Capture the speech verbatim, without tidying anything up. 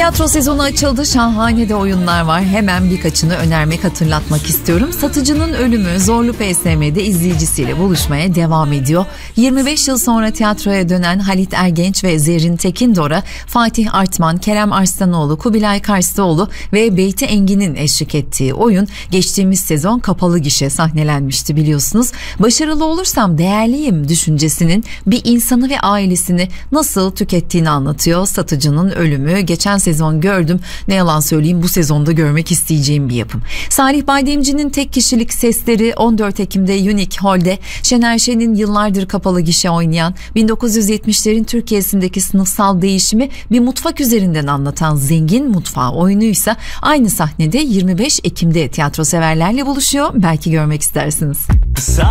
Tiyatro sezonu açıldı. Şahane de oyunlar var. Hemen birkaçını önermek, hatırlatmak istiyorum. Satıcının Ölümü Zorlu P S M'de izleyicisiyle buluşmaya devam ediyor. yirmi beş yıl sonra tiyatroya dönen Halit Ergenç ve Zerrin Tekindor'a Fatih Artman, Kerem Arslanoğlu, Kubilay Karstoğlu ve Beyti Engin'in eşlik ettiği oyun geçtiğimiz sezon kapalı gişe sahnelenmişti biliyorsunuz. Başarılı olursam değerliyim düşüncesinin bir insanı ve ailesini nasıl tükettiğini anlatıyor. Satıcının Ölümü geçen sezon gördüm. Ne yalan söyleyeyim, bu sezonda görmek isteyeceğim bir yapım. Salih Bademci'nin tek kişilik sesleri on dört Ekim'de Unique Hall'de, Şener Şen'in yıllardır kapalı gişe oynayan, bin dokuz yüz yetmişlerin Türkiye'sindeki sınıfsal değişimi bir mutfak üzerinden anlatan Zengin Mutfağı oyunuysa aynı sahnede yirmi beş Ekim'de tiyatro severlerle buluşuyor. Belki görmek istersiniz.